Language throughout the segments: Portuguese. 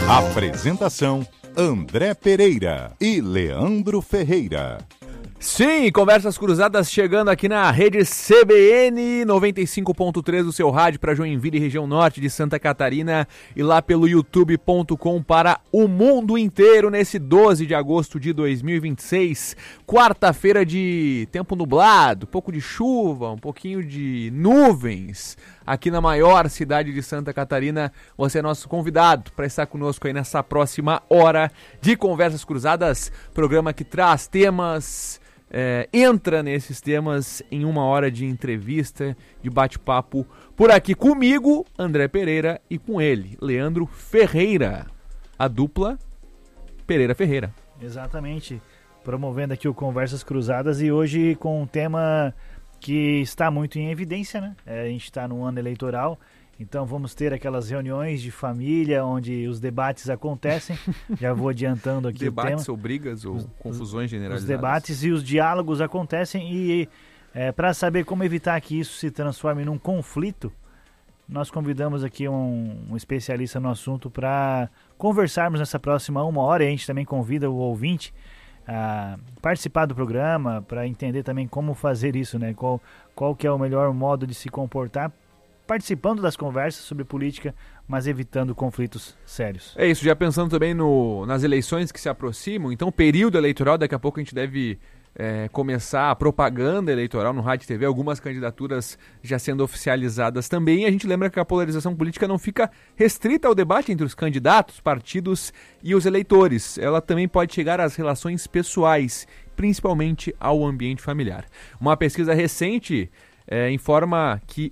Apresentação: André Pereira e Leandro Ferreira. Sim, Conversas Cruzadas chegando aqui na rede CBN 95.3 do seu rádio para Joinville, região norte de Santa Catarina, e lá pelo youtube.com para o mundo inteiro nesse 12 de agosto de 2026, quarta-feira de tempo nublado, um pouco de chuva, um pouquinho de nuvens. Aqui na maior cidade de Santa Catarina, você é nosso convidado para estar conosco aí nessa próxima hora de Conversas Cruzadas, programa que traz temas, entra nesses temas em uma hora de entrevista, de bate-papo por aqui comigo, André Pereira, e com ele, Leandro Ferreira, a dupla Pereira-Ferreira. Exatamente, promovendo aqui o Conversas Cruzadas e hoje com um tema que está muito em evidência, né? A gente está no ano eleitoral, então vamos ter aquelas reuniões de família onde os debates acontecem. Já vou adiantando aqui debates o tema. Ou brigas ou confusões generalizadas. Os debates e os diálogos acontecem e para saber como evitar que isso se transforme num conflito, nós convidamos aqui um especialista no assunto para conversarmos nessa próxima uma hora, e a gente também convida o ouvinte a participar do programa para entender também como fazer isso, né? Qual que é o melhor modo de se comportar participando das conversas sobre política, mas evitando conflitos sérios. É isso, já pensando também nas eleições que se aproximam, então período eleitoral, daqui a pouco a gente deve começar a propaganda eleitoral no rádio e TV, algumas candidaturas já sendo oficializadas também, e a gente lembra que a polarização política não fica restrita ao debate entre os candidatos, partidos e os eleitores, ela também pode chegar às relações pessoais, principalmente ao ambiente familiar. Uma pesquisa recente informa que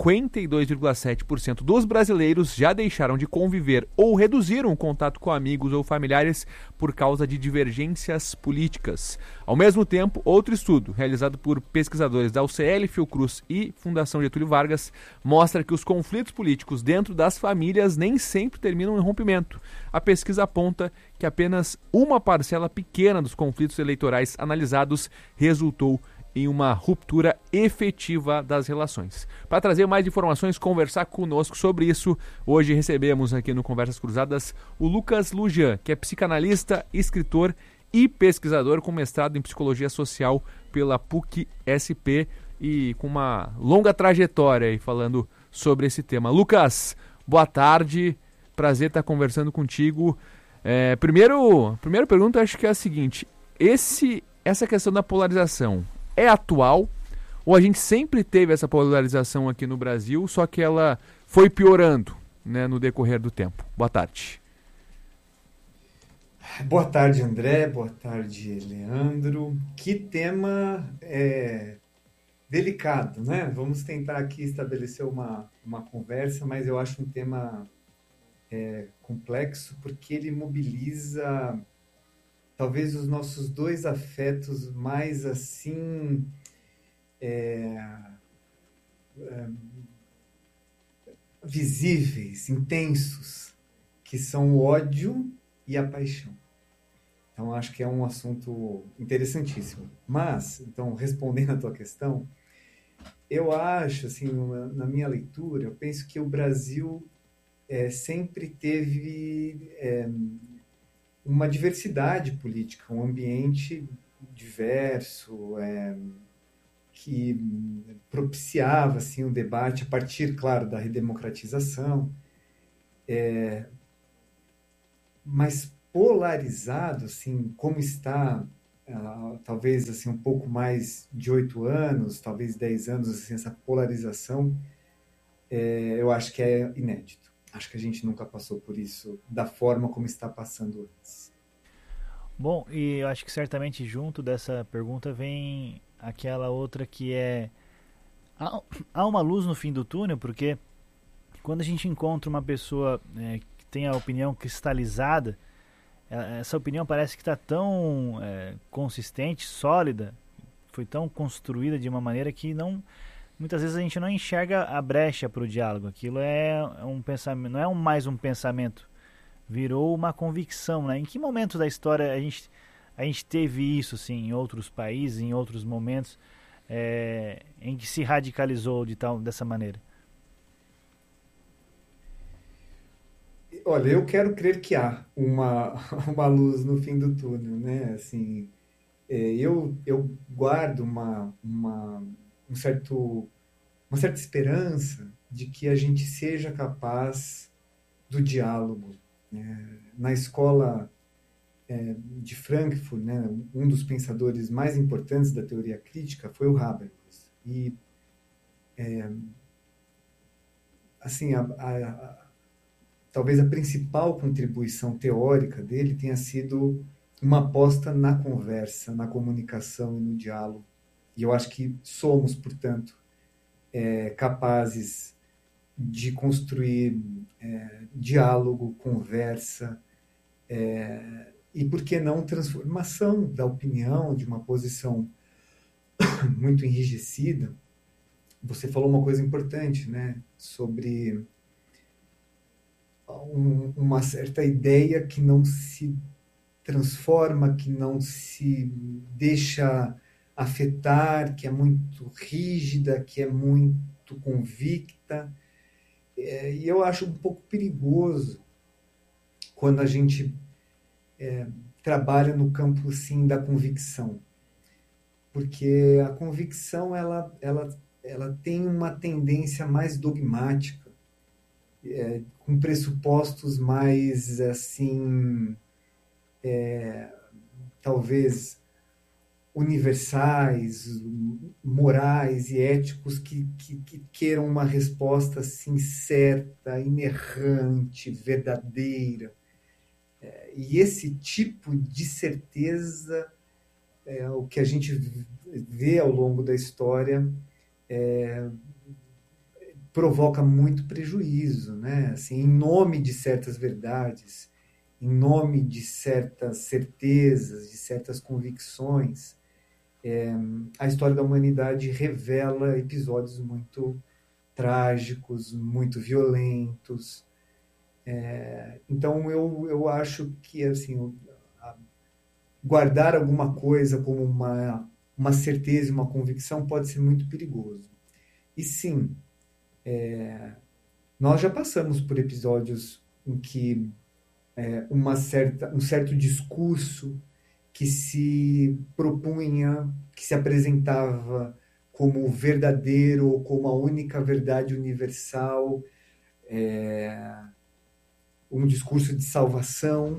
52,7% dos brasileiros já deixaram de conviver ou reduziram o contato com amigos ou familiares por causa de divergências políticas. Ao mesmo tempo, outro estudo, realizado por pesquisadores da UCL, Fiocruz e Fundação Getúlio Vargas, mostra que os conflitos políticos dentro das famílias nem sempre terminam em rompimento. A pesquisa aponta que apenas uma parcela pequena dos conflitos eleitorais analisados resultou em uma ruptura efetiva das relações. Para trazer mais informações, conversar conosco sobre isso, hoje recebemos aqui no Conversas Cruzadas o Lucas Lujan, que é psicanalista, escritor e pesquisador com mestrado em Psicologia Social pela PUC-SP e com uma longa trajetória aí falando sobre esse tema. Lucas, boa tarde, prazer estar conversando contigo. Primeira pergunta, acho que é a seguinte, essa questão da polarização é atual, ou a gente sempre teve essa polarização aqui no Brasil, só que ela foi piorando, né, no decorrer do tempo? Boa tarde. Boa tarde, André. Boa tarde, Leandro. Que tema delicado, né? Vamos tentar aqui estabelecer uma conversa, mas eu acho um tema complexo, porque ele mobiliza talvez os nossos dois afetos mais assim visíveis, intensos, que são o ódio e a paixão. Então acho que é um assunto interessantíssimo. Mas, então, respondendo a tua questão, eu acho, assim, na minha leitura, eu penso que o Brasil sempre teve uma diversidade política, um ambiente diverso, que propiciava assim, um debate a partir, claro, da redemocratização, mas polarizado, assim, como está, talvez assim, um pouco mais de 8 anos, talvez 10 anos, assim, essa polarização, eu acho que é inédito. Acho que a gente nunca passou por isso da forma como está passando antes. Bom, e eu acho que certamente junto dessa pergunta vem aquela outra que há uma luz no fim do túnel, porque quando a gente encontra uma pessoa que tem a opinião cristalizada, essa opinião parece que está tão consistente, sólida, foi tão construída de uma maneira que muitas vezes a gente não enxerga a brecha para o diálogo. Aquilo é um pensamento, não é mais um pensamento, virou uma convicção, né? Em que momento da história a gente teve isso, assim, em outros países, em outros momentos, em que se radicalizou dessa maneira? Olha, eu quero crer que há uma luz no fim do túnel, né? Assim, eu guardo uma certa esperança de que a gente seja capaz do diálogo, né? Na escola de Frankfurt, né, um dos pensadores mais importantes da teoria crítica foi o Habermas. E, assim, talvez a principal contribuição teórica dele tenha sido uma aposta na conversa, na comunicação e no diálogo. E eu acho que somos, portanto, capazes de construir diálogo, conversa, e, por que não, transformação da opinião, de uma posição muito enrijecida. Você falou uma coisa importante, né, sobre uma certa ideia que não se transforma, que não se deixa afetar, que é muito rígida, que é muito convicta. E eu acho um pouco perigoso quando a gente trabalha no campo, sim, da convicção. Porque a convicção ela tem uma tendência mais dogmática, com pressupostos mais, assim, talvez universais, morais e éticos que queiram uma resposta assim, certa, inerrante, verdadeira. E esse tipo de certeza o que a gente vê ao longo da história provoca muito prejuízo, né? Assim, em nome de certas verdades, em nome de certas certezas, de certas convicções, a história da humanidade revela episódios muito trágicos, muito violentos. Então, eu acho que, assim, guardar alguma coisa como uma certeza e uma convicção pode ser muito perigoso. E sim, nós já passamos por episódios em que um certo discurso que se propunha, que se apresentava como verdadeiro ou como a única verdade universal, um discurso de salvação,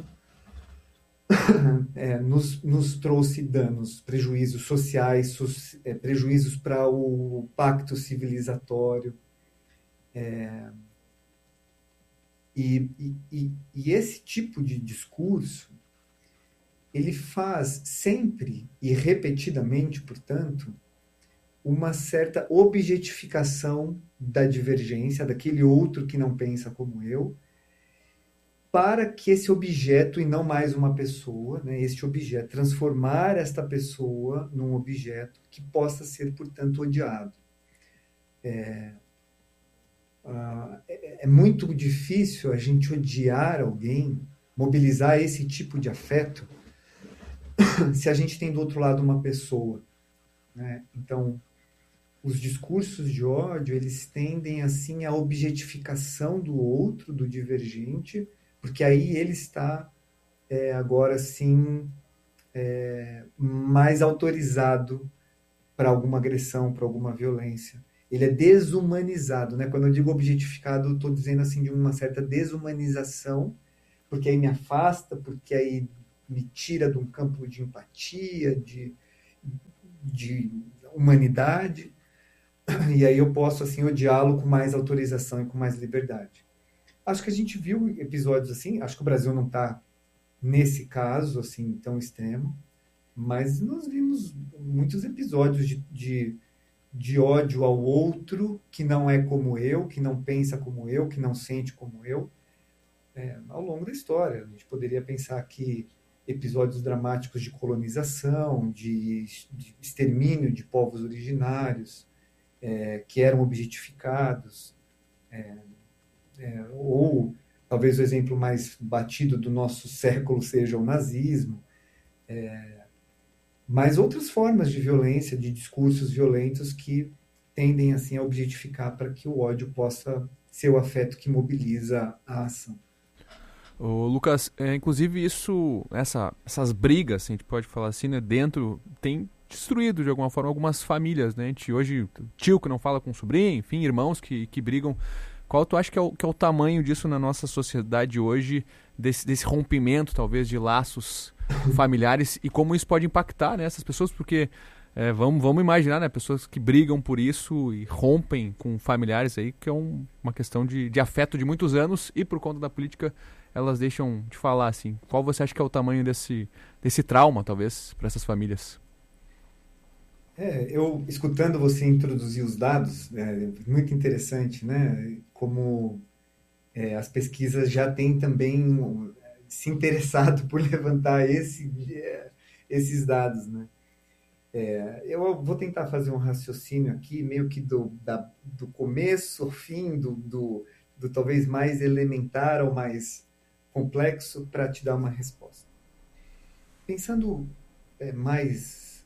nos trouxe danos, prejuízos sociais, prejuízos para o pacto civilizatório. E esse tipo de discurso, ele faz sempre e repetidamente, portanto, uma certa objetificação da divergência, daquele outro que não pensa como eu, para que esse objeto, e não mais uma pessoa, né, este objeto, transformar esta pessoa num objeto que possa ser, portanto, odiado. É muito difícil a gente odiar alguém, mobilizar esse tipo de afeto, se a gente tem do outro lado uma pessoa, né? Então, os discursos de ódio, eles tendem assim à objetificação do outro, do divergente, porque aí ele está agora sim mais autorizado para alguma agressão, para alguma violência. Ele é desumanizado, né? Quando eu digo objetificado, eu estou dizendo assim de uma certa desumanização, porque aí me afasta, porque aí me tira de um campo de empatia, de humanidade, e aí eu posso assim odiá-lo com mais autorização e com mais liberdade. Acho que a gente viu episódios assim, acho que o Brasil não está nesse caso assim tão extremo, mas nós vimos muitos episódios de ódio ao outro que não é como eu, que não pensa como eu, que não sente como eu, ao longo da história. A gente poderia pensar que episódios dramáticos de colonização, de extermínio de povos originários, que eram objetificados, ou talvez o exemplo mais batido do nosso século seja o nazismo, mas outras formas de violência, de discursos violentos que tendem assim a objetificar para que o ódio possa ser o afeto que mobiliza a ação. Ô, Lucas, inclusive essas brigas, a gente pode falar assim, né, dentro, tem destruído de alguma forma algumas famílias, né? A gente hoje, tio que não fala com sobrinho, enfim, irmãos que brigam. Qual tu acha que é o tamanho disso na nossa sociedade hoje, desse rompimento, talvez, de laços familiares e como isso pode impactar, né, essas pessoas? Porque vamos imaginar, né, pessoas que brigam por isso e rompem com familiares aí, que é uma questão de afeto de muitos anos e por conta da política elas deixam de falar, assim. Qual você acha que é o tamanho desse trauma, talvez, para essas famílias? Eu, escutando você introduzir os dados, muito interessante, né? Como as pesquisas já têm também se interessado por levantar esses dados, né? Eu vou tentar fazer um raciocínio aqui, meio que do começo ao fim, do talvez mais elementar ao mais complexo, para te dar uma resposta. Pensando mais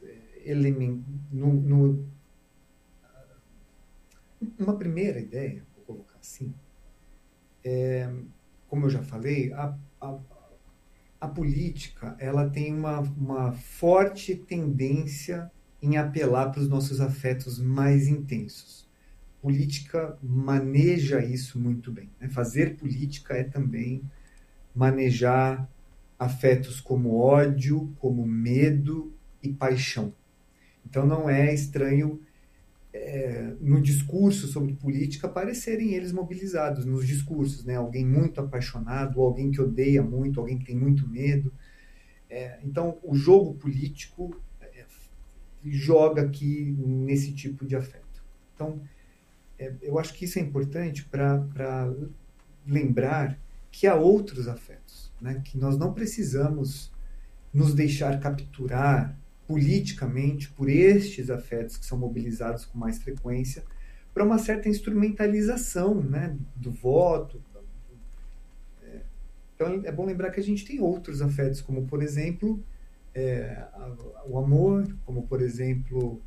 uma primeira ideia, vou colocar assim, como eu já falei, a política ela tem uma forte tendência em apelar para os nossos afetos mais intensos. Política maneja isso muito bem, né? Fazer política é também manejar afetos como ódio, como medo e paixão. Então não é estranho no discurso sobre política aparecerem eles mobilizados nos discursos, né? Alguém muito apaixonado, alguém que odeia muito, alguém que tem muito medo. Então o jogo político joga aqui nesse tipo de afeto. Então eu acho que isso é importante para lembrar que há outros afetos, né? Que nós não precisamos nos deixar capturar politicamente por estes afetos que são mobilizados com mais frequência para uma certa instrumentalização, né, do voto. Então é bom lembrar que a gente tem outros afetos, como por exemplo o amor, como por exemplo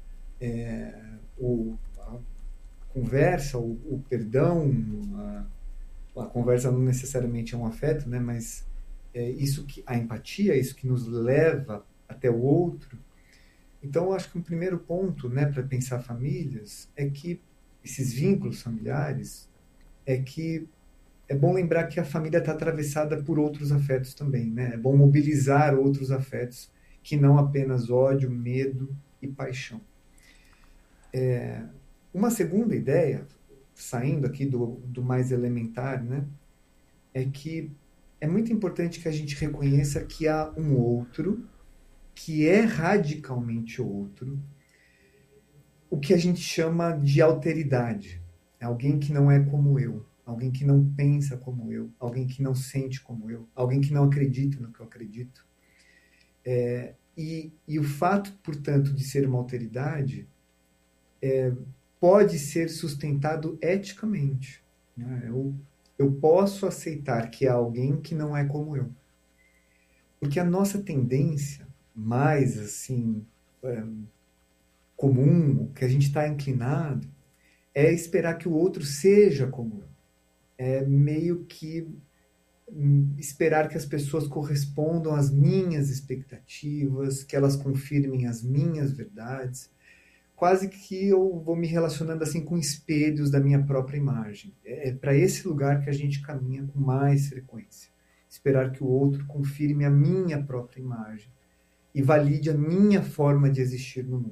a conversa, o perdão. A conversa não necessariamente é um afeto, né, mas a empatia, isso que nos leva até o outro. Então, eu acho que um primeiro ponto, né, para pensar famílias é que esses vínculos familiares é que é bom lembrar que a família está atravessada por outros afetos também, né? É bom mobilizar outros afetos que não apenas ódio, medo e paixão. Uma segunda ideia, saindo aqui do mais elementar, né, é que é muito importante que a gente reconheça que há um outro que é radicalmente outro, o que a gente chama de alteridade. É alguém que não é como eu, alguém que não pensa como eu, alguém que não sente como eu, alguém que não acredita no que eu acredito. E o fato, portanto, de ser uma alteridade pode ser sustentado eticamente, né? Eu posso aceitar que há alguém que não é como eu. Porque a nossa tendência mais assim comum, o que a gente está inclinado, é esperar que o outro seja como eu. É meio que esperar que as pessoas correspondam às minhas expectativas, que elas confirmem as minhas verdades. Quase que eu vou me relacionando assim com espelhos da minha própria imagem. É para esse lugar que a gente caminha com mais frequência. Esperar que o outro confirme a minha própria imagem e valide a minha forma de existir no mundo.